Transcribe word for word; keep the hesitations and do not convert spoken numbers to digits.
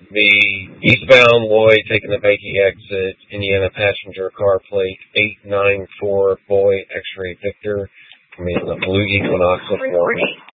The eastbound Lloyd taking the Bakey exit, Indiana passenger car plate eight nine four Boy X-ray Victor, coming in the blue Equinox of Florida.